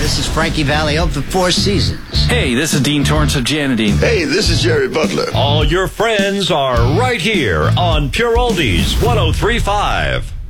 this is Frankie Valli of the Four Seasons. Hey, this is Dean Torrance of Janadine. Hey, this is Jerry Butler. All your friends are right here on Pure Oldies 103.5.